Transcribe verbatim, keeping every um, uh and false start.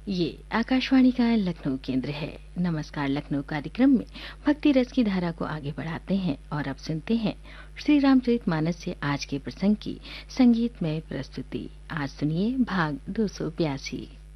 ये आकाशवाणी का लखनऊ केंद्र है। नमस्कार लखनऊ कार्यक्रम में भक्ति रस की धारा को आगे बढ़ाते हैं और अब सुनते हैं श्री रामचरित मानस से आज के प्रसंग की संगीतमय प्रस्तुति। आज सुनिए भाग दो सौ बयासी।